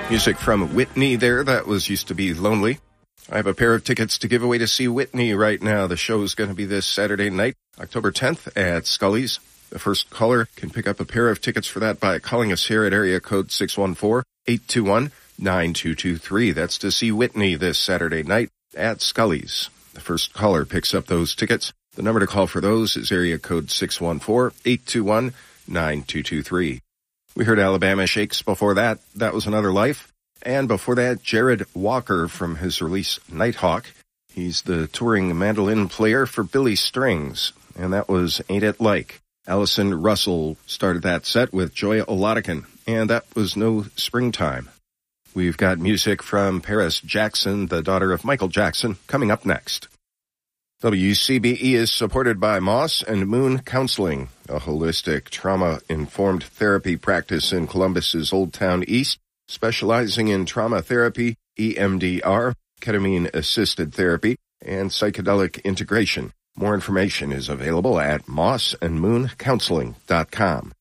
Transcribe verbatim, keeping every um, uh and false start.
Music from Whitney there. That was Used to Be Lonely. I have a pair of tickets to give away to see Whitney right now. The show is going to be this Saturday night, October tenth at Scully's. The first caller can pick up a pair of tickets for that by calling us here at area code six one four, eight two one, nine two two three. That's to see Whitney this Saturday night at Scully's. The first caller picks up those tickets. The number to call for those is area code six one four, eight two one, nine two two three. We heard Alabama Shakes before that. That was Another Life. And before that, Jared Walker from his release Nighthawk. He's the touring mandolin player for Billy Strings. And that was Ain't It Like. Allison Russell started that set with Joy Oladican. And that was No Springtime. We've got music from Paris Jackson, the daughter of Michael Jackson, coming up next. W C B E is supported by Moss and Moon Counseling, a holistic trauma-informed therapy practice in Columbus's Old Town East, specializing in trauma therapy, E M D R, ketamine-assisted therapy, and psychedelic integration. More information is available at moss and moon counseling dot com.